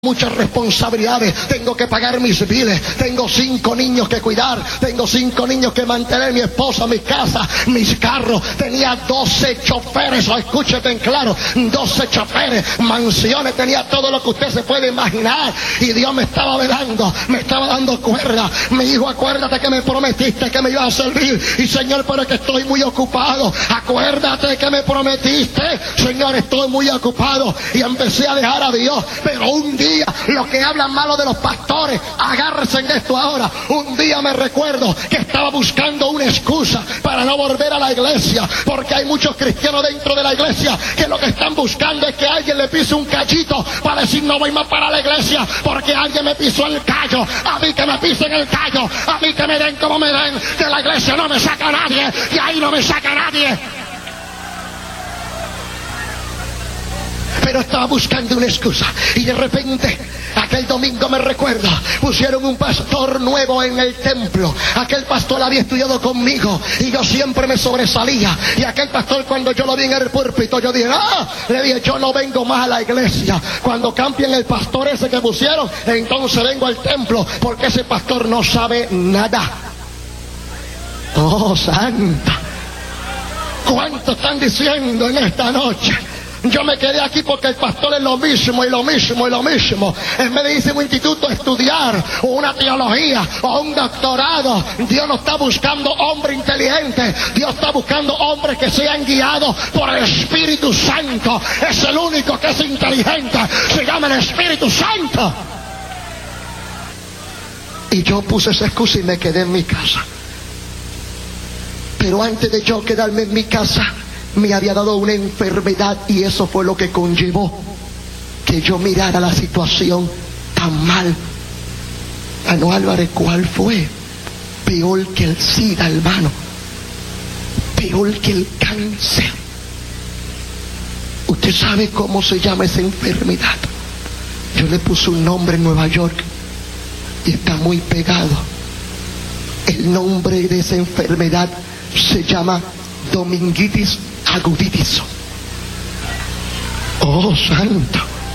muchas responsabilidades, tengo que pagar mis biles, tengo 5 niños que cuidar, tengo 5 niños que mantener, mi esposa, mi casa, mis carros, tenía 12 choferes, escúchate en claro, 12 choferes, mansiones, tenía todo lo que usted se puede imaginar, y Dios me estaba velando, me estaba dando cuerda. Mi hijo, acuérdate que me prometiste que me ibas a servir, y Señor, pero es que estoy muy ocupado. Acuérdate que me prometiste, Señor, estoy muy ocupado, y empecé a dejar a Dios. Pero un día, los que hablan malo de los pastores, agárrense en esto ahora. Un día me recuerdo que estaba buscando una excusa para no volver a la iglesia, porque hay muchos cristianos dentro de la iglesia que lo que están buscando es que alguien le pise un cachito para decir no voy más para la iglesia porque alguien me pisó el callo. A mí que me pisen el callo, a mí que me den como me den, de la iglesia no me saca nadie, y ahí no me saca nadie. Pero estaba buscando una excusa, y de repente aquel domingo me recuerdo, pusieron un pastor nuevo en el templo. Aquel pastor había estudiado conmigo y yo siempre me sobresalía, y aquel pastor, cuando yo lo vi en el púlpito, yo dije, le dije, yo no vengo más a la iglesia. Cuando cambien el pastor ese que pusieron, entonces vengo al templo, porque ese pastor no sabe nada. Oh, santa, ¿cuánto están diciendo en esta noche? Yo me quedé aquí porque el pastor es lo mismo y lo mismo y lo mismo. En vez de irse a un instituto a estudiar, o una teología, o un doctorado, Dios no está buscando hombres inteligentes. Dios está buscando hombres que sean guiados por el Espíritu Santo. Es el único que es inteligente. Se llama el Espíritu Santo. Y yo puse esa excusa y me quedé en mi casa. Pero antes de yo quedarme en mi casa, me había dado una enfermedad, y eso fue lo que conllevó que yo mirara la situación tan mal. No, Álvarez, ¿cuál fue? Peor que el SIDA, hermano. Peor que el cáncer. ¿Usted sabe cómo se llama esa enfermedad? Yo le puse un nombre en Nueva York y está muy pegado. El nombre de esa enfermedad se llama dominguitis aguditis. Oh, santo.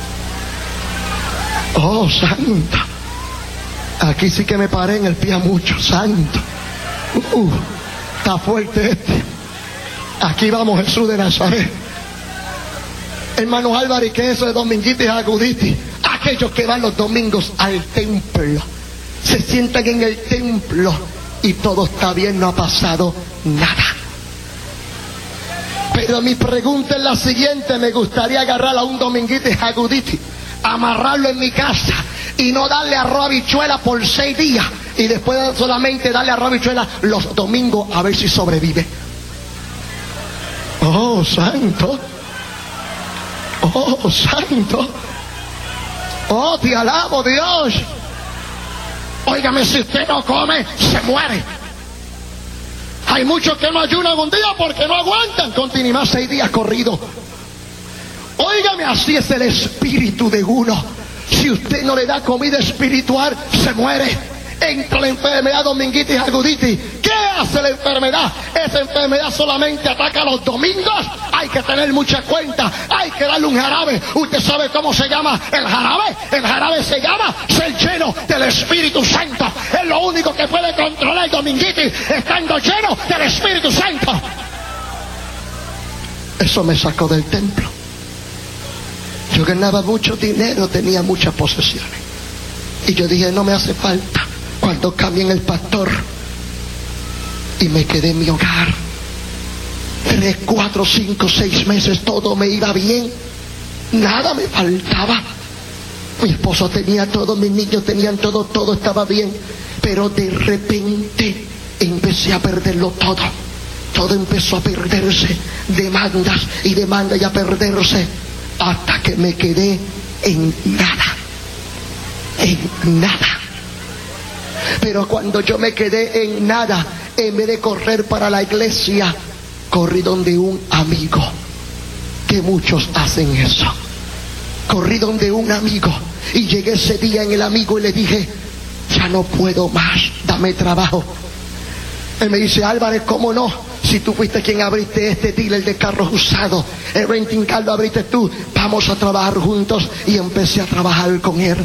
Oh, santo. Aquí sí que me paré en el pie mucho, santo. Está fuerte este. Aquí vamos, Jesús de Nazaret. Hermano Álvarez, ¿qué es eso de dominguitis aguditis? Aquellos que van los domingos al templo, se sientan en el templo y todo está bien, no ha pasado nada. Pero mi pregunta es la siguiente: me gustaría agarrar a un dominguitis aguditis, amarrarlo en mi casa y no darle arroz habichuela por 6 días, y después solamente darle arroz habichuela los domingos a ver si sobrevive. Oh, santo. Oh, santo. Oh, te alabo, Dios. Óigame, si usted no come, se muere. Hay muchos que no ayunan un día porque no aguantan continuar 6 días corridos. Óigame, así es el espíritu de uno. Si usted no le da comida espiritual, se muere. Entra la enfermedad dominguitis aguditis. ¿Qué hace la enfermedad? Esa enfermedad solamente ataca los domingos. Hay que tener mucha cuenta. Hay que darle un jarabe. ¿Usted sabe cómo se llama el jarabe? El jarabe se llama ser lleno del Espíritu Santo. Es lo único que puede controlar el dominguitis, estando lleno del Espíritu Santo. Eso me sacó del templo. Yo ganaba mucho dinero, tenía muchas posesiones, y yo dije, no me hace falta. Cuando cambien el pastor, y me quedé en mi hogar 3, 4, 5, 6 meses, todo me iba bien, nada me faltaba. Mi esposo tenía todo, mis niños tenían todo, todo estaba bien. Pero de repente empecé a perderlo todo. Todo empezó a perderse, demandas y demandas, y a perderse, hasta que me quedé en nada. En nada. Pero cuando yo me quedé en nada, en vez de correr para la iglesia, corrí donde un amigo, que muchos hacen eso. Corrí donde un amigo, y llegué ese día en el amigo y le dije, ya no puedo más, dame trabajo. Él me dice, Álvarez, ¿cómo no? Si Si tú fuiste quien abriste este dealer de carros usados, el renting car lo abriste tú, vamos a trabajar juntos. Y empecé a trabajar con él.